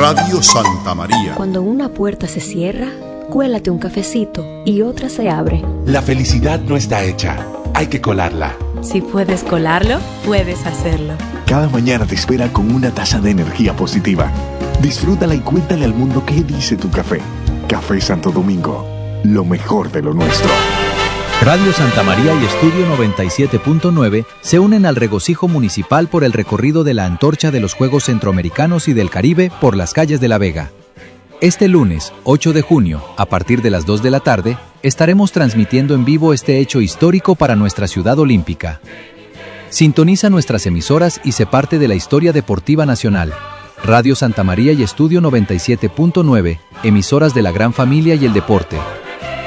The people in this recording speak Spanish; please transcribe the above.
Radio Santa María. Cuando una puerta se cierra, cuélate un cafecito y otra se abre. La felicidad no está hecha, hay que colarla. Si puedes colarlo, puedes hacerlo. Cada mañana te espera con una taza de energía positiva. Disfrútala y cuéntale al mundo qué dice tu café. Café Santo Domingo, lo mejor de lo nuestro. Radio Santa María y Estudio 97.9 se unen al regocijo municipal por el recorrido de la antorcha de los Juegos Centroamericanos y del Caribe por las calles de La Vega. Este lunes, 8 de junio, a partir de las 2 de la tarde, estaremos transmitiendo en vivo este hecho histórico para nuestra ciudad olímpica. Sintoniza nuestras emisoras y sé parte de la historia deportiva nacional. Radio Santa María y Estudio 97.9, emisoras de la gran familia y el deporte.